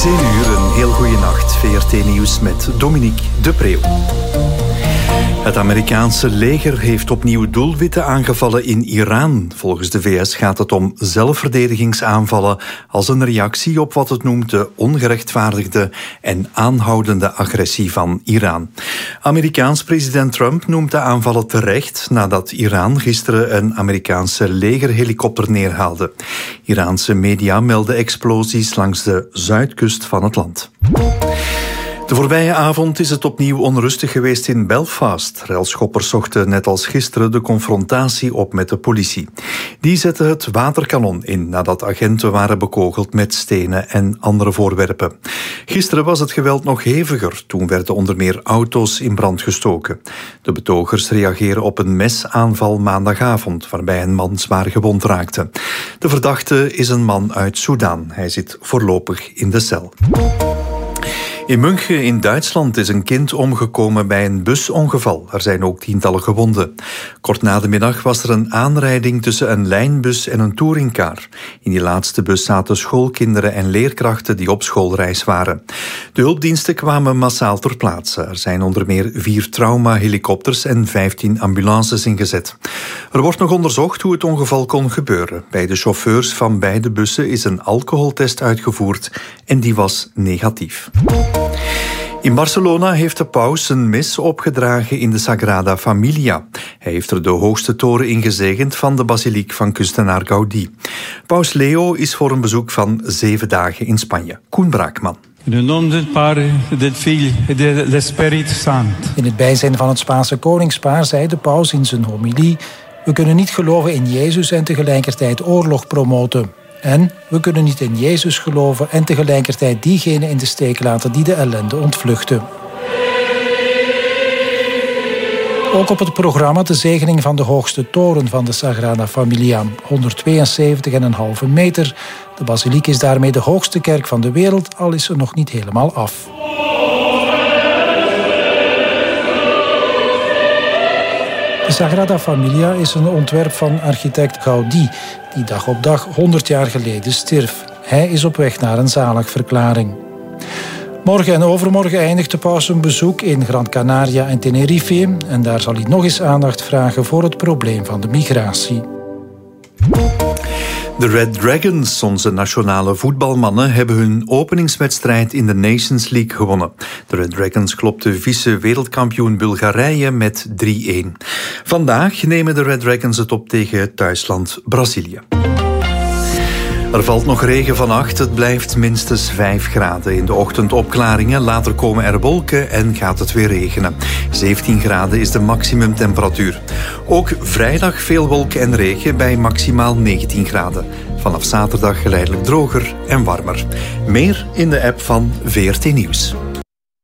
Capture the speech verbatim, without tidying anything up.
zeven uur, een heel goede nacht. V R T Nieuws met Dominique de Preeuw. Het Amerikaanse leger heeft opnieuw doelwitten aangevallen in Iran. Volgens de V S gaat het om zelfverdedigingsaanvallen als een reactie op wat het noemt de ongerechtvaardigde en aanhoudende agressie van Iran. Amerikaans president Trump noemt de aanvallen terecht nadat Iran gisteren een Amerikaanse legerhelikopter neerhaalde. Iraanse media melden explosies langs de zuidkust van het land. De voorbije avond is het opnieuw onrustig geweest in Belfast. Relschoppers zochten net als gisteren de confrontatie op met de politie. Die zetten het waterkanon in nadat agenten waren bekogeld met stenen en andere voorwerpen. Gisteren was het geweld nog heviger. Toen werden onder meer auto's in brand gestoken. De betogers reageren op een mesaanval maandagavond, waarbij een man zwaar gewond raakte. De verdachte is een man uit Soedan. Hij zit voorlopig in de cel. In München in Duitsland is een kind omgekomen bij een busongeval. Er zijn ook tientallen gewonden. Kort na de middag was er een aanrijding tussen een lijnbus en een touringcar. In die laatste bus zaten schoolkinderen en leerkrachten die op schoolreis waren. De hulpdiensten kwamen massaal ter plaatse. Er zijn onder meer vier traumahelikopters en vijftien ambulances ingezet. Er wordt nog onderzocht hoe het ongeval kon gebeuren. Bij de chauffeurs van beide bussen is een alcoholtest uitgevoerd en die was negatief. In Barcelona heeft de paus een mis opgedragen in de Sagrada Familia. Hij heeft er de hoogste toren in gezegend van de basiliek van kunstenaar Gaudí. Paus Leo is voor een bezoek van zeven dagen in Spanje. Koen Braakman. In het bijzijn van het Spaanse koningspaar zei de paus in zijn homilie: we kunnen niet geloven in Jezus en tegelijkertijd oorlog promoten. En we kunnen niet in Jezus geloven en tegelijkertijd diegenen in de steek laten die de ellende ontvluchten. Ook op het programma de zegening van de hoogste toren van de Sagrada Familia, honderdtweeënzeventig komma vijf meter. De basiliek is daarmee de hoogste kerk van de wereld, al is ze nog niet helemaal af. De Sagrada Familia is een ontwerp van architect Gaudí, die dag op dag honderd jaar geleden stierf. Hij is op weg naar een zaligverklaring. Morgen en overmorgen eindigt de paus een bezoek in Gran Canaria en Tenerife. En daar zal hij nog eens aandacht vragen voor het probleem van de migratie. De Red Dragons, onze nationale voetbalmannen, hebben hun openingswedstrijd in de Nations League gewonnen. De Red Dragons klopten vice-wereldkampioen Bulgarije met drie-een. Vandaag nemen de Red Dragons het op tegen thuisland Brazilië. Er valt nog regen vannacht. Het blijft minstens vijf graden. In de ochtend opklaringen, later komen er wolken en gaat het weer regenen. zeventien graden is de maximumtemperatuur. Ook vrijdag veel wolken en regen bij maximaal negentien graden. Vanaf zaterdag geleidelijk droger en warmer. Meer in de app van V R T Nieuws.